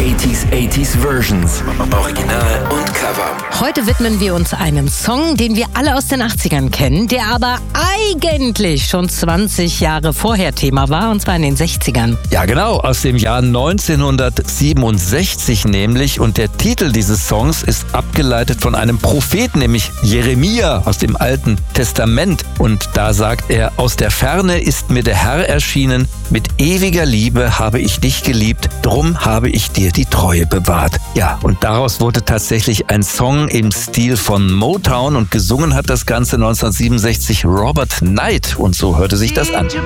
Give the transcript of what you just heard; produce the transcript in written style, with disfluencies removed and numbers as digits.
80s Versions. Original und Cover. Heute widmen wir uns einem Song, den wir alle aus den 80ern kennen, der aber eigentlich schon 20 Jahre vorher Thema war, und zwar in den 60ern. Ja, genau, aus dem Jahr 1967 nämlich. Und der Titel dieses Songs ist abgeleitet von einem Propheten, nämlich Jeremia aus dem Alten Testament. Und da sagt er: Aus der Ferne ist mir der Herr erschienen, mit ewiger Liebe habe ich dich geliebt, drum habe ich dir die Treue bewahrt. Ja, und daraus wurde tatsächlich ein Song im Stil von Motown, und gesungen hat das Ganze 1967 Robert Knight, und so hörte sich das an.